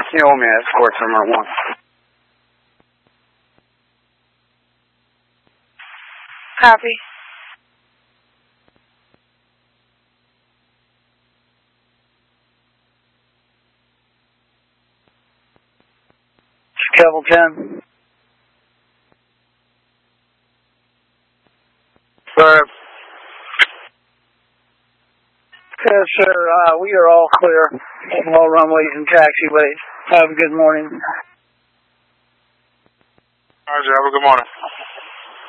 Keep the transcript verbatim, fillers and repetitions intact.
You owe me an escort number one. Copy. Capital ten. Sir. Yes, sir. Uh, we are all clear. All runways and taxiways. Have a good morning. Roger. Have a good morning.